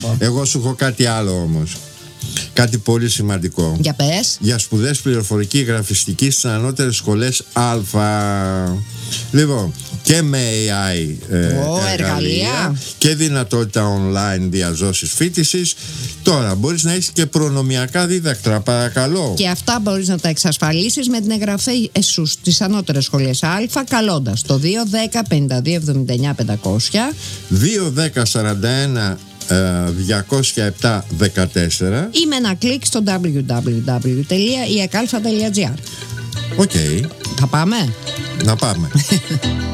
Εγώ σου έχω κάτι άλλο όμως. Κάτι πολύ σημαντικό. Για πες. Για σπουδές πληροφορική γραφιστική στις ανώτερες σχολές Α. Λοιπόν, και με AI εργαλεία και δυνατότητα online διαζώσης φοιτησης. Τώρα μπορείς να έχεις και προνομιακά δίδακτρα, παρακαλώ. Και αυτά μπορείς να τα εξασφαλίσεις με την εγγραφή σου στις ανώτερες σχολές Α, καλώντας το 210 52 79 500 210 41 207 14 ή με ένα κλικ στο www.iakalfa.gr. Οκ. Θα πάμε? Να πάμε.